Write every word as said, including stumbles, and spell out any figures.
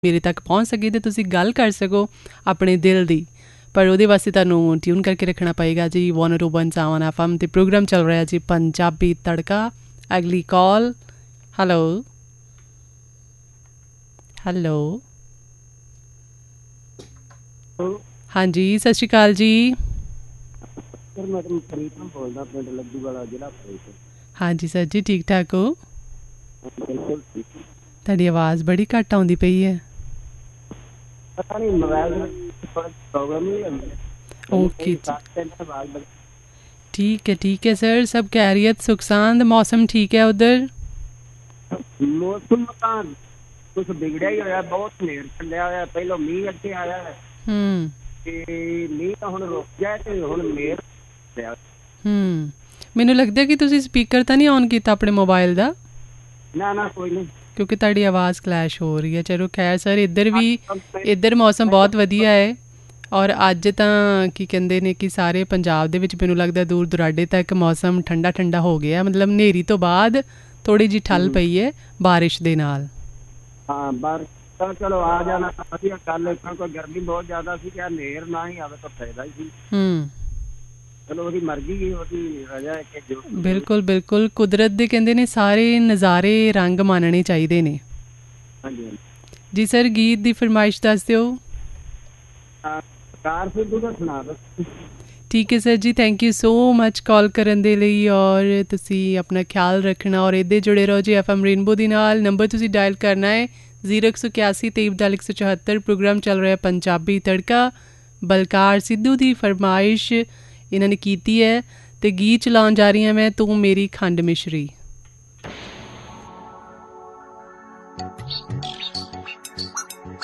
ਮੇਰੇ ਤੱਕ ਪਹੁੰਚ ਸਕੇ ਅਤੇ ਤੁਸੀਂ ਗੱਲ ਕਰ ਸਕੋ ਆਪਣੇ ਦਿਲ ਦੀ। ਪਰ ਉਹਦੇ ਵਾਸਤੇ ਤੁਹਾਨੂੰ ਟਿਊਨ ਕਰਕੇ ਰੱਖਣਾ ਪਏਗਾ ਜੀ one two one seven F M 'ਤੇ ਪ੍ਰੋਗਰਾਮ ਚੱਲ ਰਿਹਾ ਜੀ ਪੰਜਾਬੀ ਤੜਕਾ। ਅਗਲੀ ਕਾਲ। ਹੈਲੋ ਹੈਲੋ ਹਾਂਜੀ ਸਤਿ ਸ਼੍ਰੀ ਅਕਾਲ ਜੀ। ਸਰ ਮੈਂ ਤੁਹਾਨੂੰ ਫਰੀਦਕੋਟ ਬੋਲਦਾ, ਪਿੰਡ ਲੱਦੂਵਾਲਾ, ਜ਼ਿਲ੍ਹਾ ਫਰੀਦਕੋਟ। ਹਾਂਜੀ ਸਰ ਜੀ, ਠੀਕ ਠਾਕ ਹੋ? ਬਿਲਕੁਲ ਠੀਕ। ਤੁਹਾਡੀ ਆਵਾਜ਼ ਬੜੀ ਘੱਟ ਆਉਂਦੀ ਪਈ ਹੈ। ਪਤਾ ਨਹੀਂ ਮੋਬਾਈਲ ਦੇ ਵਿੱਚ ਪ੍ਰੋਬਲਮ ਨਹੀਂ ਹੁੰਦੀ। ਓਕੇ ਜੀ, ਠੀਕ ਹੈ ਠੀਕ ਹੈ ਸਰ। ਸਭ ਖੈਰੀਅਤ ਸੁਖਸਾਂਦ? ਮੌਸਮ ਠੀਕ ਹੈ ਉੱਧਰ? ਮੌਸਮ ਤਾਂ ਕੁਛ ਵਿਗੜਿਆ ਹੀ ਹੋਇਆ, ਬਹੁਤ ਹਨੇਰ ਚੱਲਿਆ ਹੋਇਆ। ਪਹਿਲਾਂ ਮੀਂਹ ਅੱਗੇ ਆਇਆ ਹੂੰ ਤੇ ਮੀਂਹ ਤਾਂ ਹੁਣ ਰੁਕ ਗਿਆ ਤੇ ਹੁਣ ਹਨੇਰ ਪਿਆ। ਹੂੰ ਮੈਨੂੰ ਲੱਗਦਾ ਕਿ ਤੁਸੀਂ ਸਪੀਕਰ ਤਾਂ ਨਹੀਂ ਔਨ ਕੀਤਾ ਆਪਣੇ ਮੋਬਾਈਲ ਦਾ? ਨਾ ਨਾ ਕੋਈ ਨਹੀਂ, ਕਿਉਂਕਿ ਤੁਹਾਡੀ ਆਵਾਜ਼ ਕਲੈਸ਼ ਹੋ ਰਹੀ ਹੈ। ਚਲੋ ਖੈਰ ਸਰ, ਇੱਧਰ ਵੀ ਇੱਧਰ ਮੌਸਮ ਬਹੁਤ ਵਧੀਆ ਹੈ। ਔਰ ਅੱਜ ਤਾਂ ਕੀ ਕਹਿੰਦੇ ਨੇ ਕਿ ਸਾਰੇ ਪੰਜਾਬ ਦੇ ਵਿੱਚ ਮੈਨੂੰ ਲੱਗਦਾ ਦੂਰ ਦੁਰਾਡੇ ਤੱਕ ਮੌਸਮ ਠੰਡਾ ਠੰਡਾ ਹੋ ਗਿਆ। ਮਤਲਬ ਹਨੇਰੀ ਤੋਂ ਬਾਅਦ ਥੋੜ੍ਹੀ ਜਿਹੀ ਠੱਲ ਪਈ ਹੈ ਬਾਰਿਸ਼ ਦੇ ਨਾਲ। ਹਾਂ ਬਾਰਿਸ਼ ਤਾਂ ਚਲੋ ਆ ਜਾਣਾ ਵਧੀਆ ਗੱਲ ਹੈ, ਕਿਉਂਕਿ ਗਰਮੀ ਬਹੁਤ ਜ਼ਿਆਦਾ ਸੀ ਕਿ ਹਨੇਰ ਨਾ ਹੀ ਆਵੇ ਤਾਂ ਫਾਇਦਾ ਹੀ ਸੀ। ਹੂੰ ਚਲੋ ਉਹਦੀ ਮਰਜ਼ੀ, ਉਹਦੀ ਰਜਾ ਹੈ ਕਿ ਜੋ। ਬਿਲਕੁਲ ਬਿਲਕੁਲ, ਕੁਦਰਤ ਦੇ ਕਹਿੰਦੇ ਨੇ ਸਾਰੇ ਨਜ਼ਾਰੇ ਰੰਗ ਮਾਣਨੇ ਚਾਹੀਦੇ ਨੇ। ਹਾਂਜੀ ਹਾਂਜੀ ਜੀ ਸਰ, ਗੀਤ ਦੀ ਫਰਮਾਇਸ਼ ਦੱਸ ਦਿਓ। ਕਾਰ ਸਿੱਧੂ ਦਾ ਸੁਣਾ ਦਿਓ। ਠੀਕ ਹੈ ਸਰ ਜੀ, ਥੈਂਕ ਯੂ ਸੋ ਮਚ ਕਾਲ ਕਰਨ ਦੇ ਲਈ। ਔਰ ਤੁਸੀਂ ਆਪਣਾ ਖਿਆਲ ਰੱਖਣਾ ਔਰ ਇੱਦਾਂ ਜੁੜੇ ਰਹੋ ਜੀ ਐਫ ਐਮ ਰੇਨਬੋ ਦੇ ਨਾਲ। ਨੰਬਰ ਤੁਸੀਂ ਡਾਇਲ ਕਰਨਾ ਹੈ ਜ਼ੀਰੋ ਇੱਕ ਸੌ ਇਕਿਆਸੀ ਤੇਈ ਬਤਾਲੀ ਇੱਕ ਸੌ ਚੁਹੱਤਰ। ਪ੍ਰੋਗਰਾਮ ਚੱਲ ਰਿਹਾ ਪੰਜਾਬੀ ਤੜਕਾ। ਬਲਕਾਰ ਸਿੱਧੂ ਦੀ ਫਰਮਾਇਸ਼ ਇਹਨਾਂ ਨੇ ਕੀਤੀ ਹੈ ਅਤੇ ਗੀਤ ਚਲਾਉਣ ਜਾ ਰਹੀ ਹਾਂ ਮੈਂ, ਤੂੰ ਮੇਰੀ ਖੰਡ ਮਿਸ਼ਰੀ।